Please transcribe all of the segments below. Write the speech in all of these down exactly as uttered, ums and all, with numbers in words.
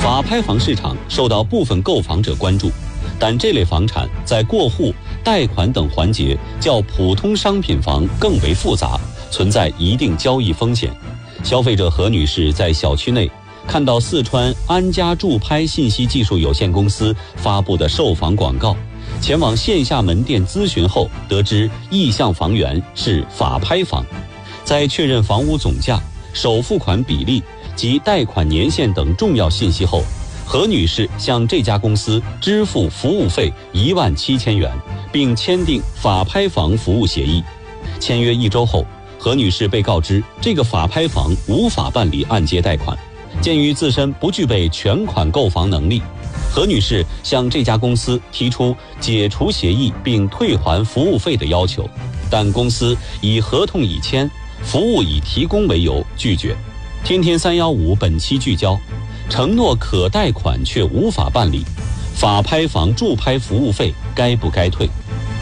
法拍房市场受到部分购房者关注，但这类房产在过户、贷款等环节较普通商品房更为复杂，存在一定交易风险。消费者何女士在小区内看到四川安家助拍信息技术有限公司发布的售房广告，前往线下门店咨询后，得知意向房源是法拍房。在确认房屋总价、首付款比例及贷款年限等重要信息后，何女士向这家公司支付服务费一万七千元，并签订法拍房服务协议。签约一周后，何女士被告知这个法拍房无法办理按揭贷款。鉴于自身不具备全款购房能力，何女士向这家公司提出解除协议并退还服务费的要求，但公司以合同已签、服务已提供为由拒绝。天天三一五本期聚焦：承诺可贷款却无法办理，法拍房助拍服务费该不该退？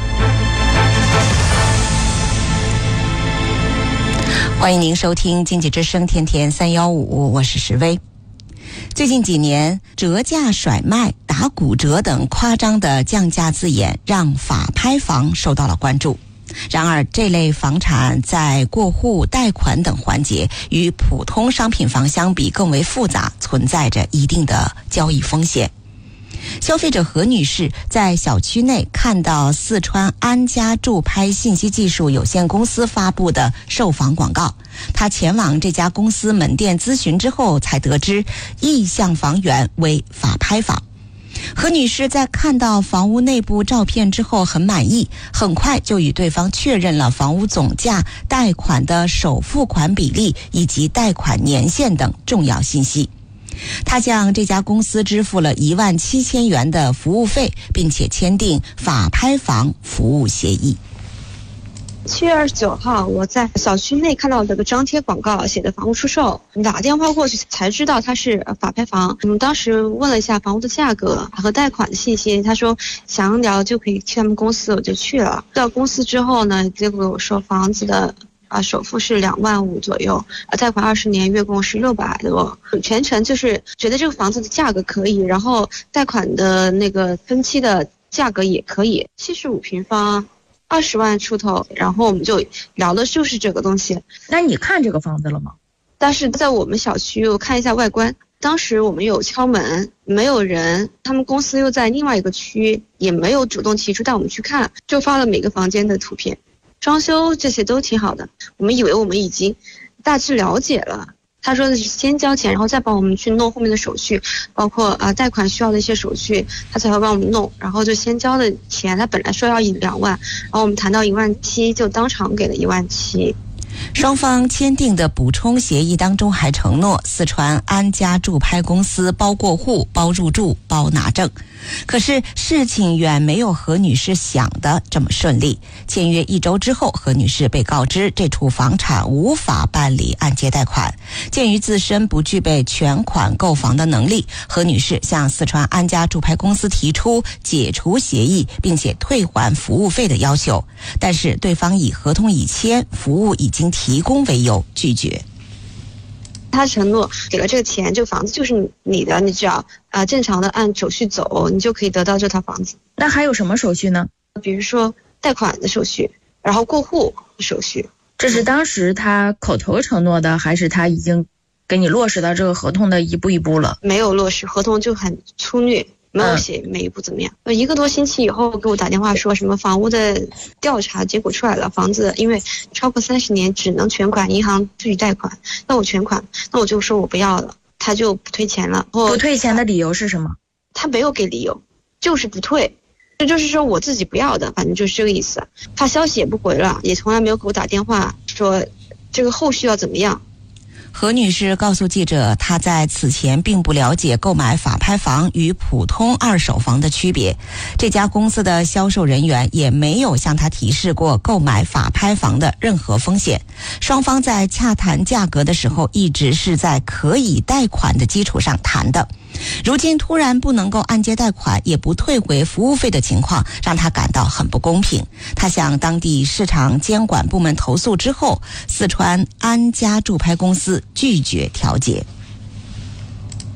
欢迎您收听经济之声天天三一五，我是石薇。最近几年，折价甩卖、打骨折等夸张的降价字眼让法拍房受到了关注。然而，这类房产在过户、贷款等环节与普通商品房相比更为复杂，存在着一定的交易风险。消费者何女士在小区内看到四川安家助拍信息技术有限公司发布的售房广告，她前往这家公司门店咨询之后，才得知意向房源为法拍房。何女士在看到房屋内部照片之后很满意，很快就与对方确认了房屋总价、贷款的首付款比例以及贷款年限等重要信息。他向这家公司支付了一万七千元的服务费，并且签订法拍房服务协议。 七月二十九号，我在小区内看到这个张贴广告，写的房屋出售，打电话过去才知道它是法拍房。我们当时问了一下房屋的价格和贷款的信息，他说想聊就可以去他们公司，我就去了。到公司之后呢，结果我说房子的啊，首付是两万五左右，啊，贷款二十年，月供是六百多，全程就是觉得这个房子的价格可以，然后贷款的那个分期的价格也可以，七十五平方，二十万出头，然后我们就聊的就是这个东西。 那你看这个房子了吗？ 但是在我们小区，我看一下外观，当时我们有敲门，没有人，他们公司又在另外一个区，也没有主动提出带我们去看，就发了每个房间的图片。装修这些都挺好的，我们以为我们已经大致了解了。他说的是先交钱，然后再帮我们去弄后面的手续，包括啊贷款需要的一些手续，他才会帮我们弄。然后就先交的钱，他本来说要一两万，然后我们谈到一万七，就当场给了一万七。 双方签订的补充协议当中还承诺四川安家助拍公司包过户、包入住、包拿证。可是事情远没有何女士想的这么顺利。签约一周之后，何女士被告知这处房产无法办理按揭贷款。鉴于自身不具备全款购房的能力，何女士向四川安家助拍公司提出解除协议并且退还服务费的要求，但是对方以合同已签、服务已经提供为由拒绝。 他承诺给了这个钱，这个房子就是你的，你只要啊、呃、正常的按手续走，你就可以得到这套房子。 那还有什么手续呢？ 比如说贷款的手续，然后过户手续。 这是当时他口头承诺的，还是他已经给你落实到这个合同的一步一步了？ 没有落实，合同就很粗略，没有写每一步怎么样。嗯、一个多星期以后给我打电话说什么房屋的调查结果出来了，房子因为超过三十年只能全款，银行不许贷款。那我全款，那我就说我不要了，他就不退钱了。 不退钱的理由是什么？ 他没有给理由，就是不退。这就是说我自己不要的，反正就是这个意思。他消息也不回了，也从来没有给我打电话说这个后续要怎么样。 何女士告诉记者，她在此前并不了解购买法拍房与普通二手房的区别，这家公司的销售人员也没有向她提示过购买法拍房的任何风险。双方在洽谈价格的时候，一直是在可以贷款的基础上谈的。如今突然不能够按揭贷款，也不退回服务费的情况，让他感到很不公平。他向当地市场监管部门投诉之后，四川安家助拍公司拒绝调解。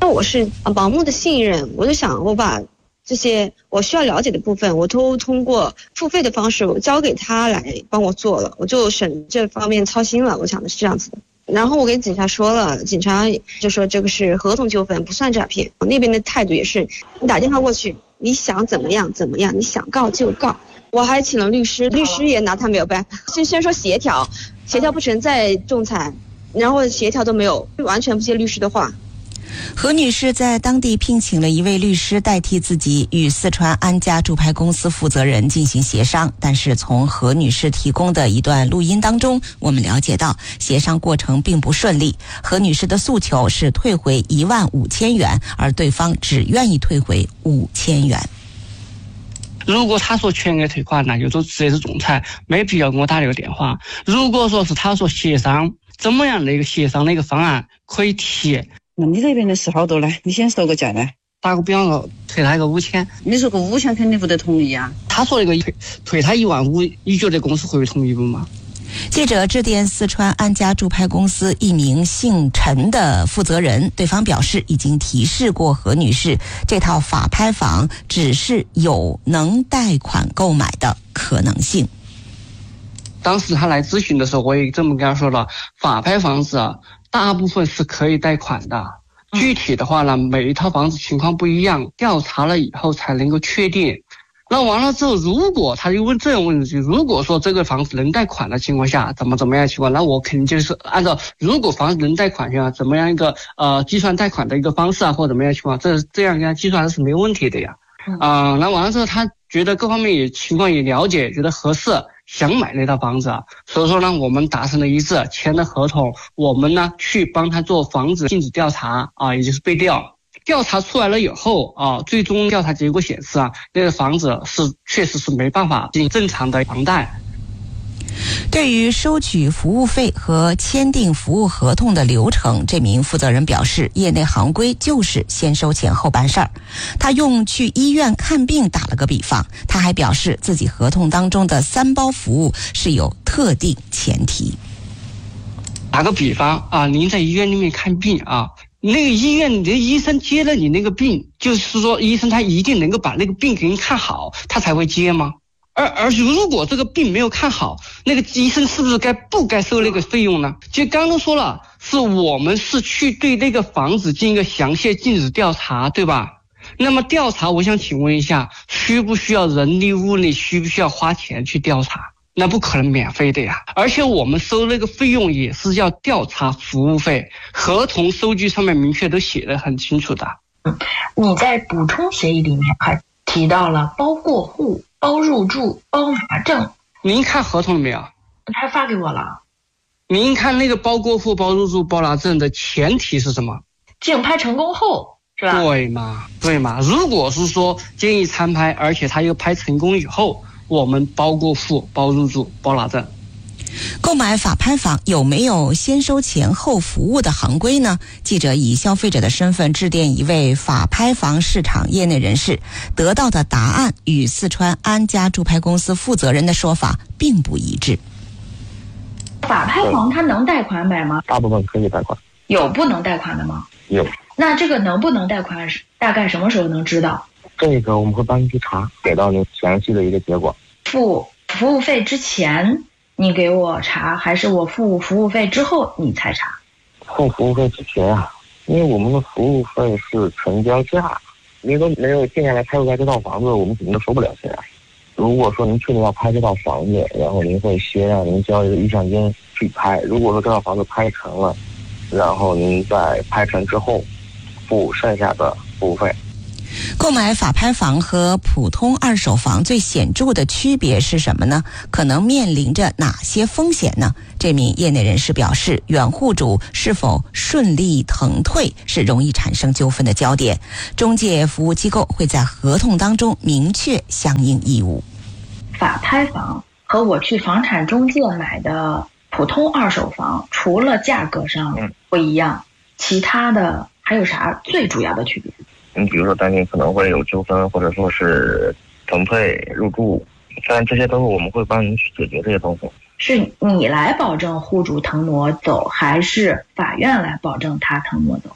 那我是盲目的信任，我就想我把这些我需要了解的部分，我都通过付费的方式我交给他来帮我做了，我就省这方面操心了。我想的是这样子的。然后我给警察说了，警察就说这个是合同纠纷，不算诈骗。那边的态度也是，你打电话过去，你想怎么样怎么样，你想告就告。我还请了律师，律师也拿他没有办法。先先说协调，协调不成再仲裁，然后协调都没有，完全不接律师的话。 何女士在当地聘请了一位律师代替自己与四川安家驻派公司负责人进行协商，但是从何女士提供的一段录音当中，我们了解到协商过程并不顺利。何女士的诉求是退回一万五千元，而对方只愿意退回五千元。 如果他说全额退款，那就都直接是仲裁，没必要跟我打这个电话。如果说是他说协商，怎么样的一个协商的一个方案可以提？ 那你这边的是好多呢？你先说个价呢？ 打个比方说，退他一个五千。 你说个五千肯定不得同意啊。 他说那个退退他一万五，你觉得公司会不会同意不吗？ 记者致电四川安家驻派公司一名姓陈的负责人，对方表示已经提示过何女士，这套法拍房只是有能贷款购买的可能性。 当时他来咨询的时候，我也这么跟他说了，法拍房子啊，大部分是可以贷款的。具体的话呢，每一套房子情况不一样，调查了以后才能够确定。那完了之后，如果他就问这种问题，如果说这个房子能贷款的情况下，怎么怎么样情况，那我肯定就是按照如果房子能贷款下怎么样一个呃计算贷款的一个方式啊，或者怎么样情况，这这样跟他计算是没有问题的呀。啊、呃，那完了之后，他觉得各方面也情况也了解，觉得合适，想买那套房子啊，所以说呢，我们达成了一致，签了合同，我们呢去帮他做房子尽职调查啊，也就是备调。调查出来了以后啊，最终调查结果显示啊，那个房子是确实是没办法进行正常的房贷。 对于收取服务费和签订服务合同的流程，这名负责人表示，业内行规就是先收钱后办事儿。他用去医院看病打了个比方，他还表示自己合同当中的三包服务是有特定前提。 打个比方啊，您在医院里面看病啊，那个医院你的医生接了你那个病，就是说医生他一定能够把那个病给你看好，他才会接吗？而而如果这个病没有看好，那个医生是不是该不该收那个费用呢？就刚刚说了，是我们是去对那个房子进行一个详细尽职调查，对吧？那么调查，我想请问一下，需不需要人力物力，需不需要花钱去调查？那不可能免费的呀，而且我们收那个费用也是要调查服务费，合同收据上面明确都写得很清楚的。 嗯，你在补充协议里面还提到了包过户、包入住、包拿证。 您看合同了没有？ 他发给我了。 您看那个包过户、包入住、包拿证的前提是什么？ 竞拍成功后，是吧？ 对嘛，对嘛。如果是说建议参拍，而且他又拍成功以后，我们包过户、包入住、包拿证。 购买法拍房有没有先收钱后服务的行规呢？记者以消费者的身份致电一位法拍房市场业内人士，得到的答案与四川安家驻拍公司负责人的说法并不一致。 法拍房它能贷款买吗？ 大部分可以贷款。 有不能贷款的吗？ 有。 那这个能不能贷款大概什么时候能知道？ 这个我们会帮你去查，给到你详细的一个结果。 付服务费之前你给我查，还是我付服务费之后你才查？ 付服务费之前啊，因为我们的服务费是成交价，您都没有定下来拍不拍这套房子，我们肯定都收不了钱。如果说您确定要拍这套房子，然后您会先让您交一个意向金去拍，如果说这套房子拍成了，然后您在拍成之后付剩下的服务费。 购买法拍房和普通二手房最显著的区别是什么呢？可能面临着哪些风险呢？这名业内人士表示，原户主是否顺利腾退是容易产生纠纷的焦点。中介服务机构会在合同当中明确相应义务。 法拍房和我去房产中介买的普通二手房，除了价格上不一样，其他的还有啥最主要的区别？ 你比如说担心可能会有纠纷，或者说是腾退入住，当然这些都是我们会帮您去解决这些东西。 是你来保证户主腾挪走，还是法院来保证他腾挪走？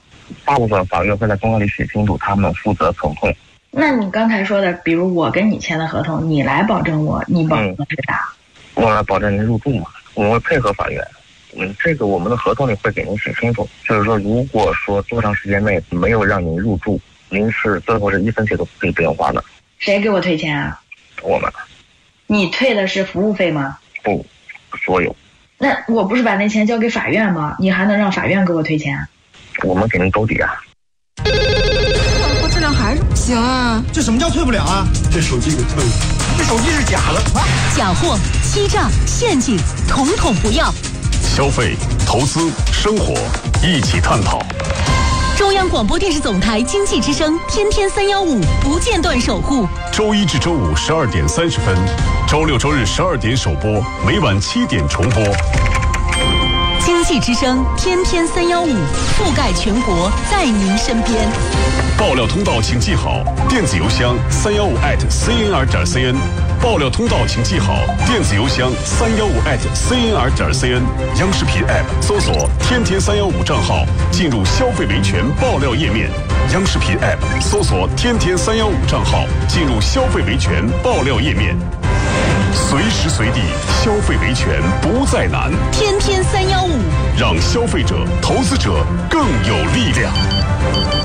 大部分法院会在公告里写清楚，他们负责疼痛。 那你刚才说的，比如我跟你签的合同，你来保证我，你保证的是啥？ 嗯、我来保证您入住嘛，我们会配合法院。嗯，这个我们的合同里会给您写清楚，就是说，如果说多长时间内没有让您入住，您是最后是一分钱都可以不用花的。 谁给我退钱啊？ 我们。 你退的是服务费吗？ 不，所有。 那我不是把那钱交给法院吗？你还能让法院给我退钱？ 我们给您兜底啊。 我质量还是不行啊！ 这什么叫退不了啊？ 这手机给退了， 这手机是假的啊！ 假货、欺诈、陷阱，统统不要。 消费、投资、生活，一起探讨。 中央广播电视总台经济之声，天天三幺五不间断守护。 周一至周五十二点三十分，周六周日十二点首播，每晚七点重播。 经济之声，天天三幺五，覆盖全国，在您身边。 爆料通道请记好，电子邮箱三幺五 at cnr 点 cn。爆料通道请记好，电子邮箱三幺五 at cnr 点 cn。央视频 app 搜索天天三幺五账号，进入消费维权爆料页面。央视频 app 搜索天天三幺五账号，进入消费维权爆料页面。随时随地消费维权不再难， 天天三幺五， 让消费者、投资者更有力量。